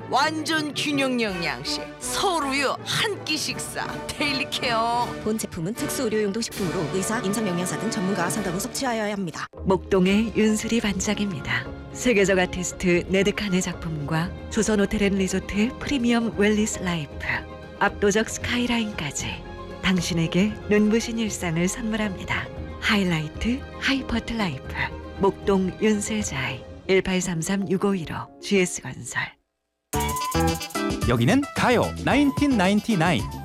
완전 균형 영양식 서울우유 한 끼 식사 데일리케어. 본 제품은 특수 의료용도 식품으로 의사, 임상영양사 등 전문가와 상담 후 섭취하여야 합니다. 목동의 윤수리 반장입니다. 세계적 아티스트 네드칸의 작품과 조선호텔앤리조트의 프리미엄 웰리스 라이프, 압도적 스카이라인까지 당신에게 눈부신 일상을 선물합니다. 하이라이트 하이퍼트 라이프 목동 윤세자이 1833-6515 GS건설. 여기는 가요 1999